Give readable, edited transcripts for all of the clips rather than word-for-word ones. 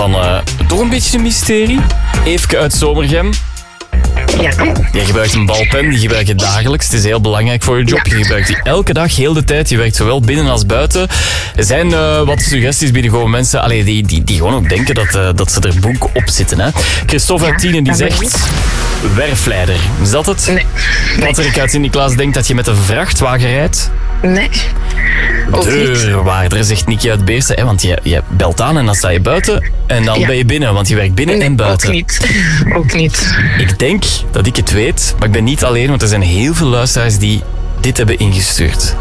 van toch een beetje een mysterie. Eefke uit Zomergem. Ja. Je gebruikt een balpen, die gebruik je dagelijks. Het is heel belangrijk voor je job. Je gebruikt die elke dag, heel de tijd. Je werkt zowel binnen als buiten. Er zijn wat suggesties binnengekomen mensen die gewoon ook denken dat ze er boek op zitten. Hè. Christophe uit Tienen die zegt... Werfleider. Is dat het? Nee. Patrick uit Sint-Niklaas denkt dat je met een vrachtwagen rijdt. Nee. Deurwaarder, zegt Nicky uit Beersen. Hè, want je belt aan en dan sta je buiten. En dan ben je binnen, want je werkt binnen en buiten. Ook niet. Ik denk dat ik het weet, maar ik ben niet alleen, want er zijn heel veel luisteraars die dit hebben ingestuurd.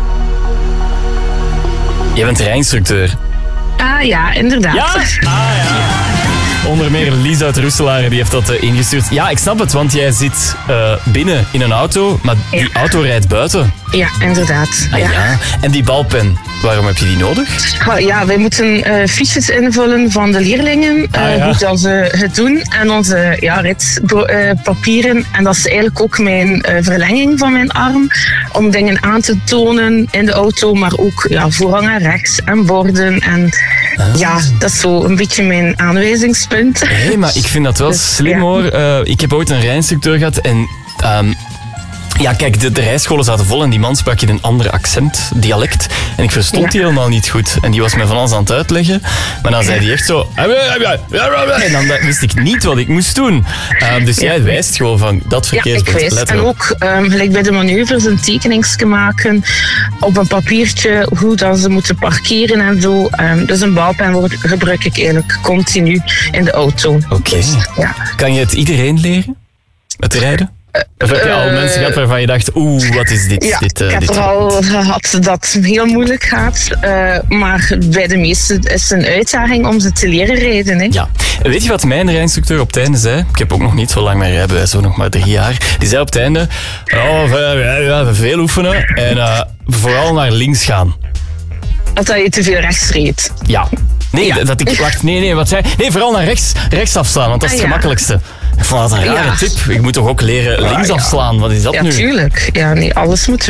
Jij bent rijinstructeur. Ah ja, inderdaad. Ja? Onder meer Lies uit Roeselare die heeft dat ingestuurd. Ja, ik snap het, want jij zit binnen in een auto, maar die auto rijdt buiten. Ja, inderdaad. Ah, ja. En die balpen, waarom heb je die nodig? Ja, wij moeten fiches invullen van de leerlingen, hoe dat ze het doen. En onze ritpapieren. En dat is eigenlijk ook mijn verlenging van mijn arm. Om dingen aan te tonen in de auto, maar ook voorrang en rechts en borden. En ja, dat is zo een beetje mijn aanwijzingspunt. Hé, maar ik vind dat wel slim hoor. Ik heb ooit een rijinstructeur gehad en... ja, kijk, de rijscholen zaten vol en die man sprak in een ander accent, dialect. En ik verstond die helemaal niet goed. En die was me van alles aan het uitleggen. Maar dan zei hij echt zo... En dan wist ik niet wat ik moest doen. Dus jij wijst gewoon van dat verkeersbord. Ja, ik wijs. En ook gelijk bij de manoeuvres een tekeningsje maken op een papiertje hoe dat ze moeten parkeren en zo. Dus een balpen gebruik ik eigenlijk continu in de auto. Oké. Dus, ja. Kan je het iedereen leren? Het rijden? Of heb je al mensen gehad waarvan je dacht, wat is dit? Ja, ik heb er al gehad dat het heel moeilijk gaat. Maar bij de meesten is het een uitdaging om ze te leren rijden. Hè. Ja. Weet je wat mijn rijinstructeur op het einde zei? Ik heb ook nog niet zo lang meer rijbewijs, zo nog maar 3 jaar. Die zei op het einde, veel oefenen en vooral naar links gaan. Dat je te veel rechts reed. Ja. Nee, dat ik... Wacht, nee, wat zei... Nee, vooral naar rechts afslaan, want dat is het gemakkelijkste. Ik vond dat een rare tip. Ik moet toch ook leren links afslaan? Wat is dat nu? Ja, tuurlijk. Ja, nee, alles moet